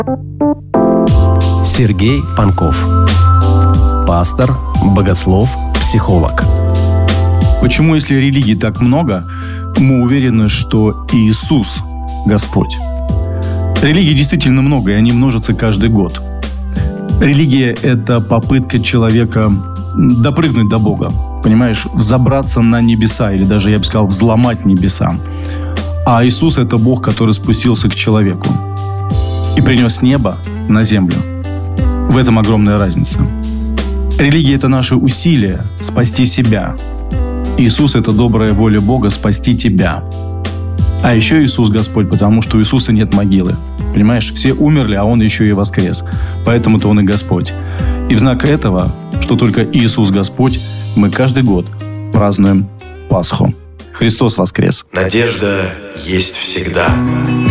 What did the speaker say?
Сергей Панков. Пастор, богослов, психолог. Почему, если религий так много, мы уверены, что Иисус – Господь? Религий действительно много, и они множатся каждый год. Религия – это попытка человека допрыгнуть до Бога, понимаешь, взобраться на небеса, или даже, я бы сказал, взломать небеса. А Иисус – это Бог, который спустился к человеку и принес небо на землю. В этом огромная разница. Религия – это наши усилия спасти себя. Иисус – это добрая воля Бога спасти тебя. А еще Иисус Господь, потому что у Иисуса нет могилы. Понимаешь, все умерли, а Он еще и воскрес. Поэтому-то Он и Господь. И в знак этого, что только Иисус Господь, мы каждый год празднуем Пасху. Христос воскрес! Надежда есть всегда.